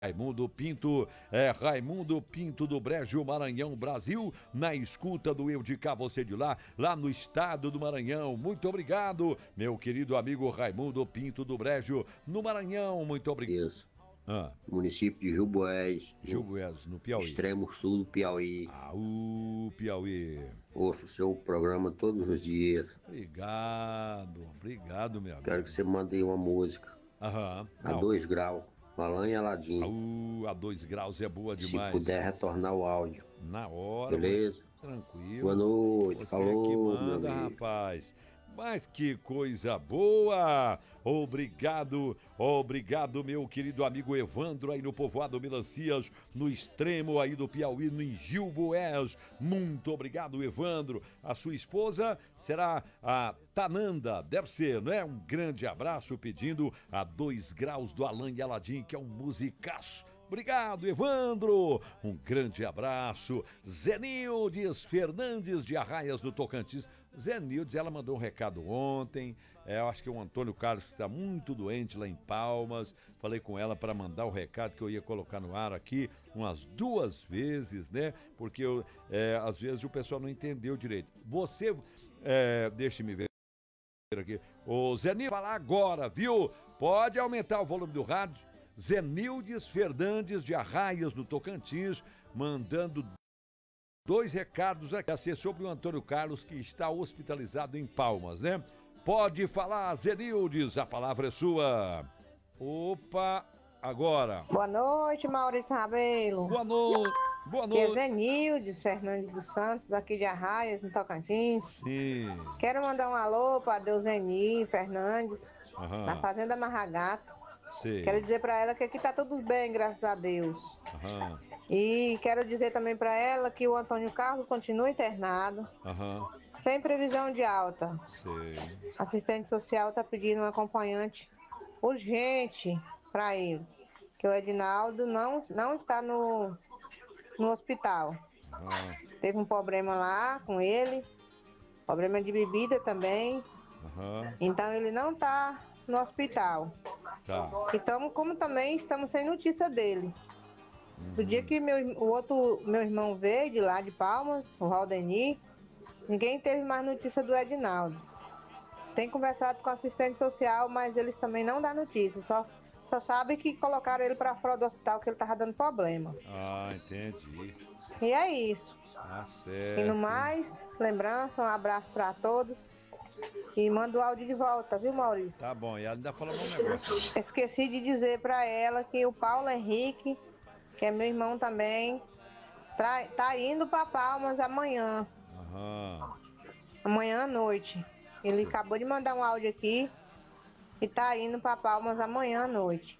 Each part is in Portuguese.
Raimundo Pinto, Raimundo Pinto do Brejo, Maranhão, Brasil, na escuta do Eu de Cá, Você de Lá, lá no estado do Maranhão. Muito obrigado, meu querido amigo Raimundo Pinto do Brejo, no Maranhão. Muito obrigado. Isso. Município de Rio Boés. Rio Boés, no Piauí. Extremo sul do Piauí. Piauí. Ouço o seu programa todos os dias. Obrigado, meu amigo. Quero que você mande aí uma música. A 2 graus. Alan e Aladim. A 2 graus é boa demais. Se puder retornar o áudio. Na hora. Beleza? Tranquilo. Boa noite. Você Falou, que manda, meu amigo. rapaz. Mas que coisa boa! Obrigado, meu querido amigo Evandro, aí no povoado Melancias, no extremo aí do Piauí, no Gil Boés. Muito obrigado, Evandro. A sua esposa será a Tananda, deve ser, não é? Um grande abraço pedindo a 2 graus do Alan e Aladim, que é um musicaço. Obrigado, Evandro. Um grande abraço. Zenildes Fernandes de Arraias do Tocantins. Zenildes, ela mandou um recado ontem. Eu acho que o Antônio Carlos está muito doente lá em Palmas. Falei com ela para mandar o recado que eu ia colocar no ar aqui umas 2 vezes, né? Porque às vezes o pessoal não entendeu direito. Você, deixe-me ver aqui. O Zenildes, falar agora, viu? Pode aumentar o volume do rádio. Zenildes Fernandes de Arraias, no Tocantins, mandando 2 recados aqui sobre o Antônio Carlos, que está hospitalizado em Palmas, né? Pode falar, Zenildes, a palavra é sua. Opa, agora. Boa noite, Maurício Rabelo. Boa noite. Aqui é Zenildes Fernandes dos Santos, aqui de Arraias, no Tocantins. Sim. Quero mandar um alô para Deuseni Fernandes, na Fazenda Marragato. Sim. Quero dizer para ela que aqui tá tudo bem, graças a Deus. E quero dizer também para ela que o Antônio Carlos continua internado, sem previsão de alta. Sim. Assistente social está pedindo um acompanhante urgente para ele, que o Edinaldo não está no hospital. Teve um problema lá com ele, problema de bebida também. Então ele não está no hospital. Então, como também estamos sem notícia dele. Do dia que meu irmão veio de lá de Palmas, o Valdeni, ninguém teve mais notícia do Edinaldo. Tem conversado com o assistente social, mas eles também não dão notícia. Só sabe que colocaram ele para fora do hospital, que ele estava dando problema. Entendi. E é isso. Tá certo. E no mais, lembrança, um abraço para todos. E manda o áudio de volta, viu, Maurício? Tá bom, e ela ainda falou um negócio. Esqueci de dizer para ela que o Paulo Henrique, que é meu irmão também, tá indo para Palmas amanhã. Amanhã à noite. Ele acabou de mandar um áudio aqui e tá indo para Palmas amanhã à noite.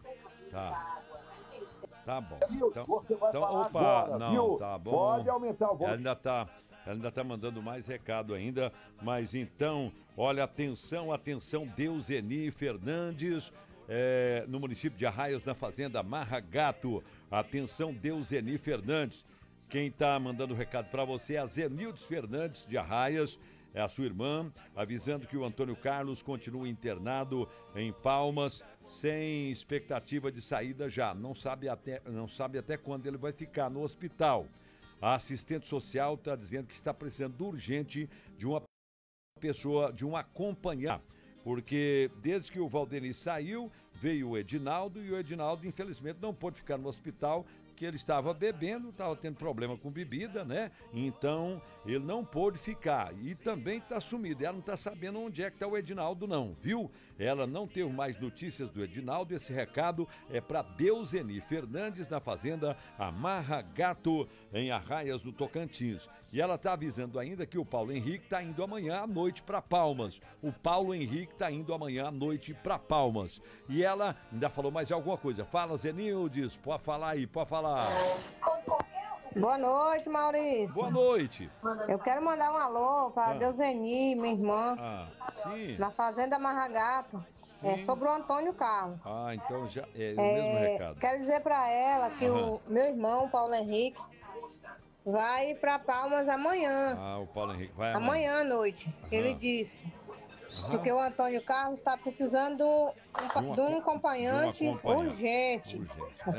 Tá bom. Então opa, agora, não, viu? Tá bom. Pode aumentar o volume. Ela ainda tá mandando mais recado ainda, mas então, olha, atenção, Deuseni Fernandes, no município de Arraias, na Fazenda Marragato. Atenção, Deuseni Fernandes. Quem tá mandando recado para você é a Zenildes Fernandes de Arraias, é a sua irmã, avisando que o Antônio Carlos continua internado em Palmas, sem expectativa de saída já. Não sabe até quando ele vai ficar no hospital. A assistente social está dizendo que está precisando urgente de uma pessoa, de um acompanhante, porque desde que o Valdeni saiu, veio o Edinaldo, e o Edinaldo, infelizmente, não pôde ficar no hospital, que ele estava bebendo, estava tendo problema com bebida, né? Então, ele não pôde ficar. E também está sumido. Ela não está sabendo onde é que está o Edinaldo, não, viu? Ela não teve mais notícias do Edinaldo. Esse recado é para Deuseni Fernandes, na Fazenda Marragato, em Arraias, no Tocantins. E ela está avisando ainda que o Paulo Henrique está indo amanhã à noite para Palmas. O Paulo Henrique está indo amanhã à noite para Palmas. E ela ainda falou mais alguma coisa. Fala, Zenildes, pode falar aí, pode falar. Boa noite, Maurício. Boa noite. Eu quero mandar um alô para Deuseni, minha irmã, sim. na Fazenda Marragato. É sobre o Antônio Carlos. Então já é o mesmo recado. Quero dizer para ela que o meu irmão, Paulo Henrique, vai para Palmas amanhã. O Paulo Henrique vai amanhã à noite. Ele disse. Porque o Antônio Carlos está precisando de um acompanhante urgente.